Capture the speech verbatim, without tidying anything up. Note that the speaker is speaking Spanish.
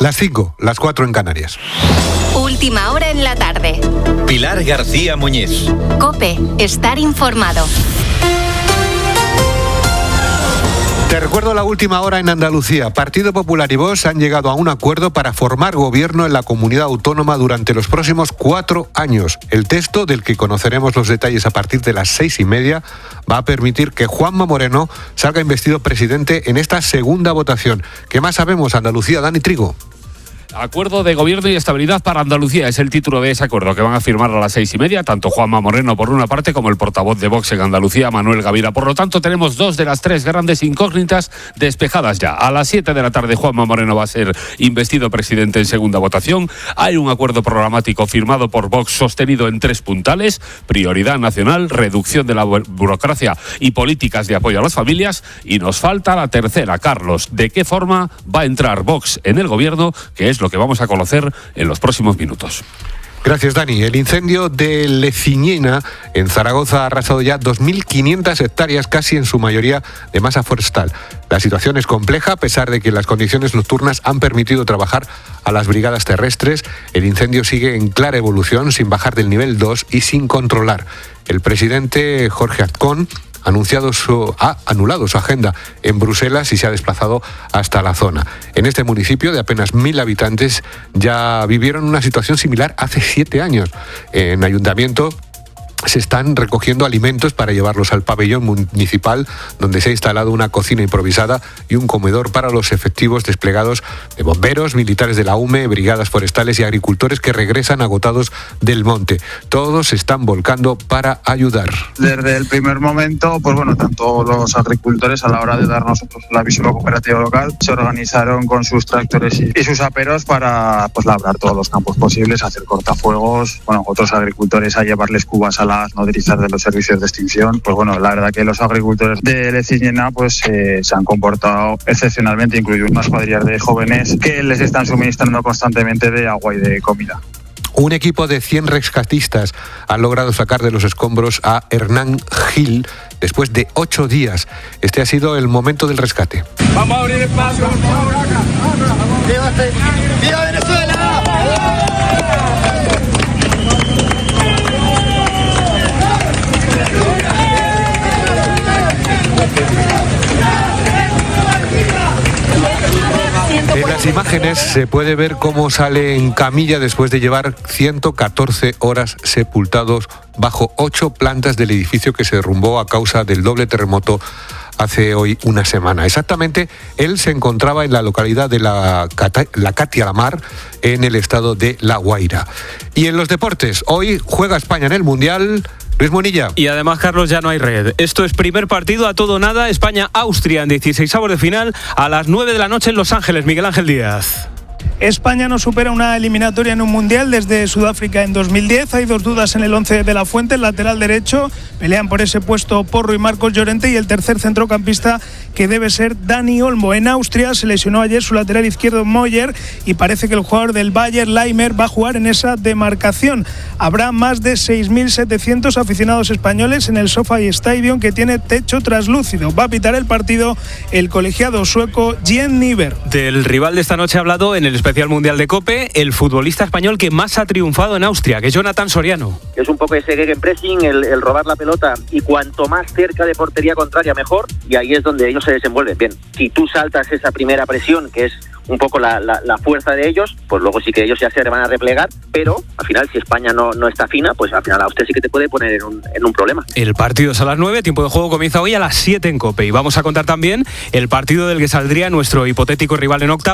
Las cinco, las cuatro en Canarias. Última hora en la tarde. Pilar García Muñiz. COPE, estar informado. Te recuerdo la última hora en Andalucía. Partido Popular y Vox han llegado a un acuerdo para formar gobierno en la comunidad autónoma durante los próximos cuatro años. El texto, del que conoceremos los detalles a partir de las seis y media, va a permitir que Juanma Moreno salga investido presidente en esta segunda votación. ¿Qué más sabemos, Andalucía? Dani Trigo. Acuerdo de Gobierno y Estabilidad para Andalucía es el título de ese acuerdo que van a firmar a las seis y media, tanto Juanma Moreno por una parte como el portavoz de Vox en Andalucía, Manuel Gavira. Por lo tanto, tenemos dos de las tres grandes incógnitas despejadas ya. A las siete de la tarde Juanma Moreno va a ser investido presidente en segunda votación. Hay un acuerdo programático firmado por Vox sostenido en tres puntales: prioridad nacional, reducción de la burocracia y políticas de apoyo a las familias. Y nos falta la tercera, Carlos. ¿De qué forma va a entrar Vox en el Gobierno? Que es lo que vamos a conocer en los próximos minutos. Gracias, Dani. El incendio de Leciñena en Zaragoza ha arrasado ya dos mil quinientas hectáreas, casi en su mayoría de masa forestal. La situación es compleja, a pesar de que las condiciones nocturnas han permitido trabajar a las brigadas terrestres. El incendio sigue en clara evolución, sin bajar del nivel dos y sin controlar. El presidente Jorge Azcón anunciado su, ha anulado su agenda en Bruselas y se ha desplazado hasta la zona. En este municipio de apenas mil habitantes ya vivieron una situación similar hace siete años. En ayuntamiento se están recogiendo alimentos para llevarlos al pabellón municipal, donde se ha instalado una cocina improvisada y un comedor para los efectivos desplegados de bomberos, militares de la U M E, brigadas forestales y agricultores que regresan agotados del monte. Todos se están volcando para ayudar. Desde el primer momento, pues bueno, tanto los agricultores, a la hora de dar nosotros el aviso a la cooperativa local, se organizaron con sus tractores y, y sus aperos para pues labrar todos los campos posibles, hacer cortafuegos, bueno, otros agricultores a llevarles cubas a la nodrizas de los servicios de extinción. Pues bueno, la verdad que los agricultores de Leciñena pues eh, se han comportado excepcionalmente, incluido unas cuadrillas de jóvenes que les están suministrando constantemente de agua y de comida. Un equipo de cien rescatistas ha logrado sacar de los escombros a Hernán Gil después de ocho días. Este ha sido el momento del rescate. Vamos a abrir espacio. ¡Viva Venezuela! En las imágenes se puede ver cómo sale en camilla después de llevar ciento catorce horas sepultados bajo ocho plantas del edificio que se derrumbó a causa del doble terremoto hace hoy una semana. Exactamente, él se encontraba en la localidad de la, Cata, la Catia la Mar, en el estado de La Guaira. Y en los deportes, hoy juega España en el Mundial. Luis Monilla. Y además, Carlos, ya no hay red. Esto es primer partido a todo nada. España-Austria en dieciseisavos de final a las nueve de la noche en Los Ángeles. Miguel Ángel Díaz. España no supera una eliminatoria en un mundial desde Sudáfrica en dos mil diez. Hay dos dudas en el once de la Fuente. El lateral derecho, pelean por ese puesto Porro y Marcos Llorente, y el tercer centrocampista, que debe ser Dani Olmo. En Austria se lesionó ayer su lateral izquierdo Moyer y parece que el jugador del Bayern, Leimer, va a jugar en esa demarcación. Habrá más de seis mil setecientos aficionados españoles en el SoFi Stadium, que tiene techo traslúcido. Va a pitar el partido el colegiado sueco Jen Niver. Del rival de esta noche ha hablado en el especial mundial de COPE el futbolista español que más ha triunfado en Austria, que es Jonathan Soriano. Es un poco ese gegenpressing, el, el robar la pelota, y cuanto más cerca de portería contraria mejor, y ahí es donde ellos se desenvuelven bien. Si tú saltas esa primera presión, que es un poco la, la, la fuerza de ellos, pues luego sí que ellos ya se van a replegar, pero al final si España no, no está fina, pues al final Austria sí que te puede poner en un, en un problema. El partido es a las nueve, tiempo de juego comienza hoy a las siete en COPE, y vamos a contar también el partido del que saldría nuestro hipotético rival en octavos.